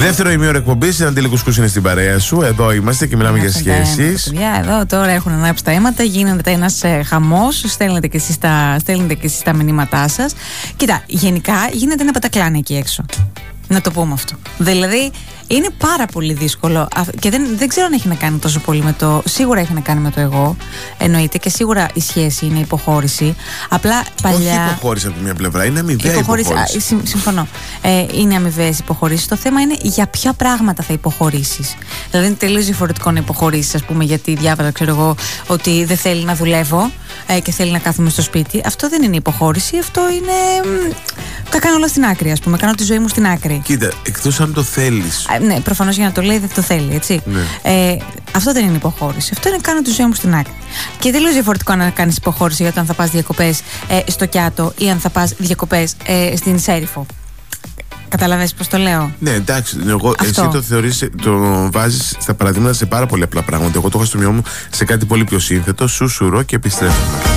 Δεύτερο ημίωρο εκπομπής, η Αντίλη Κουσκούς είναι στην παρέα σου. Εδώ είμαστε και μιλάμε για σχέσεις. Εδώ τώρα έχουν ανάψει τα αίματα, γίνεται ένας χαμός. Στέλνετε και εσείς τα μηνύματά σας. Κοίτα, γενικά γίνεται ένα πατακλάνι εκεί έξω. Να το πούμε αυτό. Δηλαδή είναι πάρα πολύ δύσκολο και δεν ξέρω αν έχει να κάνει τόσο πολύ με το. Σίγουρα έχει να κάνει με το εγώ. Εννοείται και σίγουρα η σχέση είναι υποχώρηση. Απλά παλιά. Όχι υποχώρηση από μια πλευρά, είναι αμοιβαία υποχώρηση. Συμφωνώ. Είναι αμοιβαίες υποχωρήσεις. Το θέμα είναι για ποια πράγματα θα υποχωρήσεις. Δηλαδή είναι τελείως διαφορετικό να υποχωρήσεις, ας πούμε, γιατί διάβαζα, ξέρω εγώ, ότι δεν θέλει να δουλεύω και θέλει να κάθομαι στο σπίτι. Αυτό δεν είναι υποχώρηση. Αυτό είναι. Τα κάνω όλα στην άκρη, ας πούμε. Κάνω τη ζωή μου στην άκρη. Κοίτα, εκτός αν το θέλεις. Ναι, προφανώς για να το λέει δεν το θέλει, έτσι. Ναι. Αυτό δεν είναι υποχώρηση. Αυτό είναι κάνω τη ζωή μου στην άκρη. Και τελείως διαφορετικό να κάνεις υποχώρηση για το αν θα πας διακοπές στο Κιάτο ή αν θα πας διακοπές στην Σέριφο. Καταλαβαίνεις πώς το λέω? Ναι, εντάξει. Εσύ το θεωρείς, το βάζεις στα παραδείγματα σε πάρα πολύ απλά πράγματα. Εγώ το έχω στο μυαλό μου σε κάτι πολύ πιο σύνθετο. Σούσουρο και επιστρέφουμε.